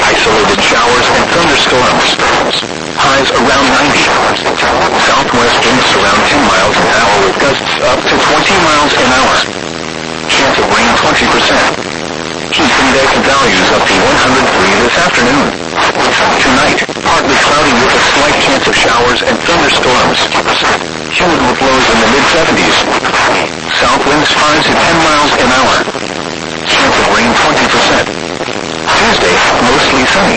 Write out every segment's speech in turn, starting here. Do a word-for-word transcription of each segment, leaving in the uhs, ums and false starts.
Isolated showers and thunderstorms. Highs around ninety. Southwest winds around ten miles an hour with gusts up to twenty miles an hour. Chance of rain twenty percent. Heat index values up to one hundred three this afternoon. Tonight, partly cloudy with a slight chance of showers and thunderstorms. Humid with lows in the mid seventies. South winds five to ten miles an hour. Chance of rain twenty percent. Tuesday, mostly sunny.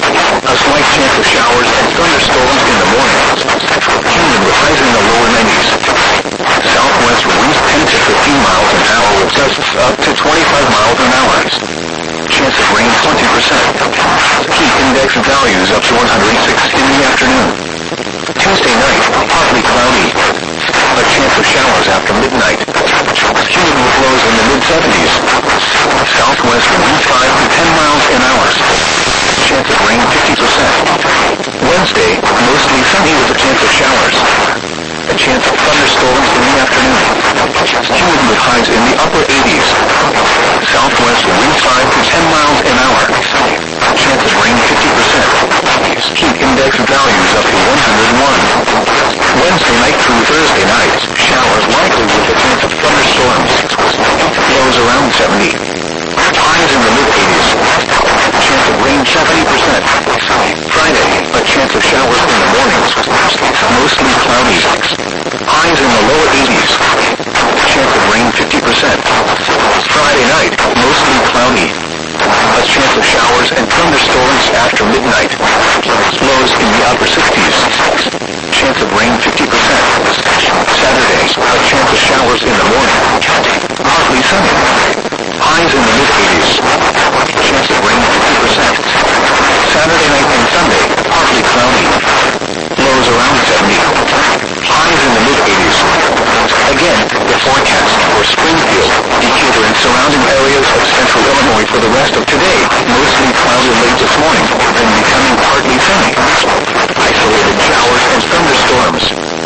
A slight chance of showers and thunderstorms in the morning. Humid with highs in the lower nineties. Southwest winds ten to fifteen miles an hour with gusts up to twenty-five miles an hour. Chance of rain twenty percent. Heat index values up to one hundred six in the afternoon. Tuesday night, partly cloudy. A chance of showers after midnight. Humid with lows in the mid seventies. Southwest winds five to ten miles an hour. Chance of rain fifty percent. Wednesday, mostly sunny with a chance of showers. A chance of thunderstorms in the afternoon. Humid with highs in the upper eighties. Southwest winds five to ten miles an hour. Chance of rain fifty percent. Heat index values up to one hundred one. Wednesday night through Thursday night, showers likely with a chance of thunderstorms. Lows around seventy. Highs in the mid eighties. Chance of rain seventy percent. Friday, a chance of showers in the morning. Mostly cloudy. Highs in the lower eighties. Chance of rain fifty percent. Friday night, mostly cloudy. A chance of showers and thunderstorms after midnight. Lows in the upper sixties. Chance of rain fifty percent. Saturday, a chance of showers in the morning. Partly sunny. Highs in the mid eighties. Chance of rain fifty percent. Saturday night and Sunday, partly cloudy. Lows around seventy. Highs in the mid eighties. Again, the forecast for Springfield, Decatur and surrounding areas of central Illinois for the rest of today. Mostly cloudy late this morning, then becoming partly sunny. Isolated showers and thunderstorms.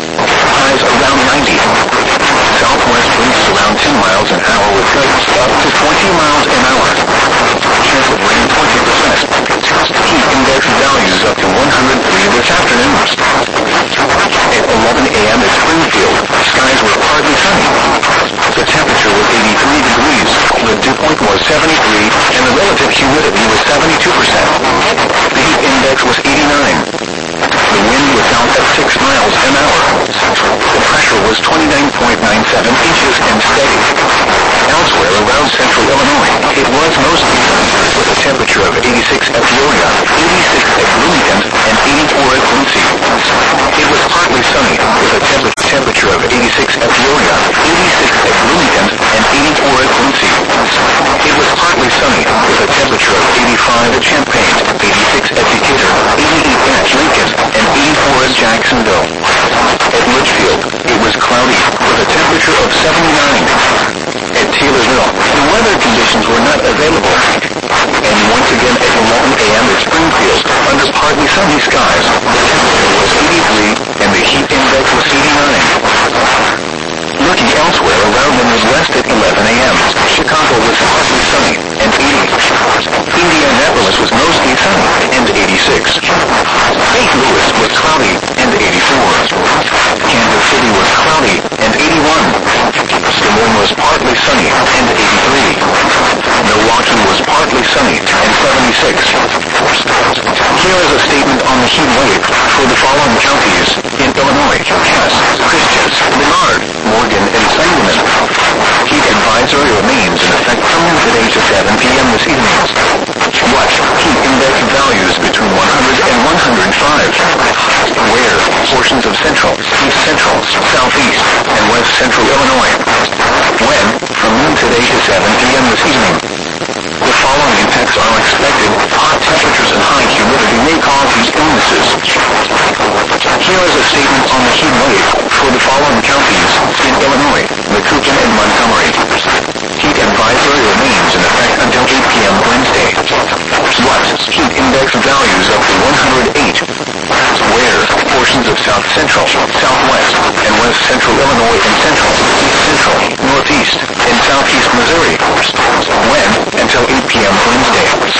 Highs around ninety. Southwest winds around ten miles an hour with gusts up to twenty miles an hour. Chance of rain twenty percent. Heat index values up to one hundred three this afternoon. At eleven a m at Springfield, skies were partly sunny. The temperature was eighty-three degrees, the dew point was seventy-three, and the relative humidity was seventy-two percent. The heat index was eighty-nine. The wind was out at six miles an hour. The pressure was twenty-nine point nine seven inches and steady. Elsewhere around central Illinois, it was mostly sunny, with a temperature of eighty-six at Peoria, eighty-six at Bloomington, and eighty-four at Quincy. It was partly sunny, with a temp- temperature of eighty-six at Peoria, eighty-six at Bloomington, and eighty-four at Quincy. It was partly sunny, with a temperature of eighty-five at Champaign, eighty-six at Decatur, eighty-eight at Lincoln, and eighty-four at Jacksonville. At Litchfield, it was cloudy, with a temperature of seventy-nine. At Taylorsville, the weather conditions were not available. And once again at eleven a m at Springfield, under partly sunny skies, the temperature was eighty-three, and the heat index was eighty-nine. Looking elsewhere around the Midwest at eleven a m, Chicago was partly sunny, and eighty. Indianapolis was mostly sunny, and eighty-six. Saint Louis was cloudy, and eighty-four. Kansas City was cloudy, and eighty-one. Des Moines was partly sunny, and eighty-three. Milwaukee was partly sunny, and seventy-six. Here is a statement on the heat wave for the following counties in Illinois: Cass, Christians, Menard, Morgan, and Sangamon. Heat advisory remains in effect from today to seven p m this evening. Watch heat index values between one hundred and one hundred five. Where portions of central, east central, southeast, and west central Illinois. When from noon today to seven p m this evening. The following impacts are expected. Hot temperatures and high humidity may cause these illnesses. Here is a statement on the heat wave for the following counties in Illinois: Macoupin and Montgomery. Heat advisory remains in effect until eight p m Wednesday. What? Heat index values up to one hundred eight. Where portions of south central, southwest, and west central Illinois and central, east central, northeast, and southeast Missouri. When until eight p m Wednesday.